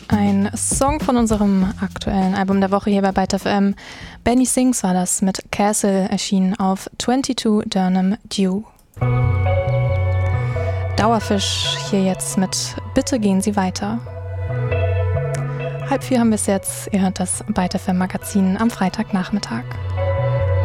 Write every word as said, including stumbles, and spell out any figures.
Ein Song von unserem aktuellen Album der Woche hier bei Byte F M. Benny Sings war das mit Castle, erschienen auf zweiundzwanzig Durham Dew. Dauerfisch hier jetzt mit Bitte gehen Sie weiter. Halb vier haben wir es jetzt. Ihr hört das Byte F M Magazin am Freitagnachmittag.